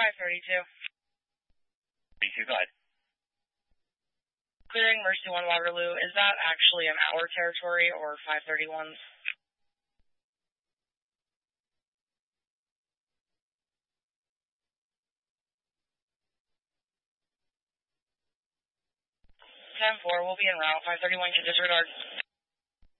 532. 32, go ahead. Clearing Mercy 1 Waterloo, is that actually in our territory or 531's? We'll be en route. 531 can disregard.